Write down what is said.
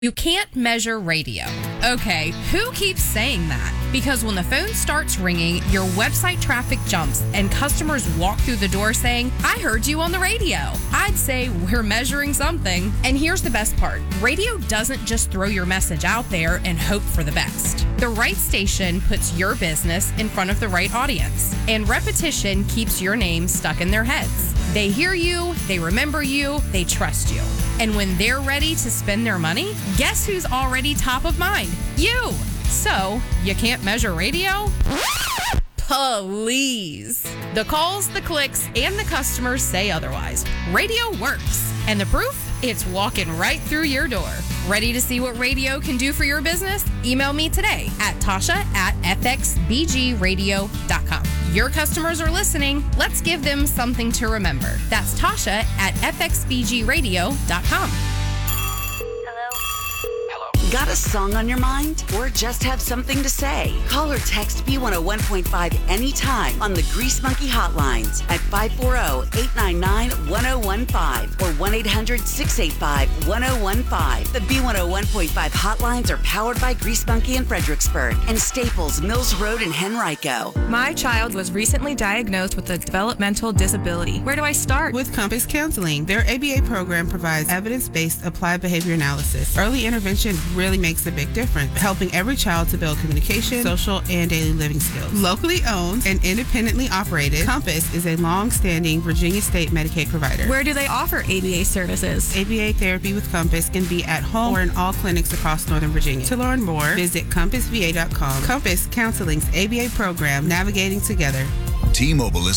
You can't measure radio. Okay, who keeps saying that? Because when the phone starts ringing, your website traffic jumps and customers walk through the door saying, I heard you on the radio. I'd say we're measuring something. And here's the best part. Radio doesn't just throw your message out there and hope for the best. The right station puts your business in front of the right audience. And repetition keeps your name stuck in their heads. They hear you, they remember you, they trust you. And when they're ready to spend their money, guess who's already top of mind? You! So, you can't measure radio? Please. The calls, the clicks, and the customers say otherwise. Radio works. And the proof? It's walking right through your door. Ready to see what radio can do for your business? Email me today at tasha@fxbgradio.com. Your customers are listening. Let's give them something to remember. That's tasha@fxbgradio.com. Got a song on your mind? Or just have something to say? Call or text B101.5 anytime on the Grease Monkey hotlines at 540-899-1015 or 1-800-685-1015. The B101.5 hotlines are powered by Grease Monkey in Fredericksburg and Staples, Mills Road in Henrico. My child was recently diagnosed with a developmental disability. Where do I start? With Compass Counseling. Their ABA program provides evidence-based applied behavior analysis. Early intervention really makes a big difference, helping every child to build communication, social, and daily living skills. Locally owned and independently operated, Compass is a long-standing Virginia State Medicaid provider. Where do they offer ABA services? ABA therapy with Compass can be at home or in all clinics across Northern Virginia. To learn more, visit compassva.com. Compass Counseling's ABA program, navigating together. T-Mobile is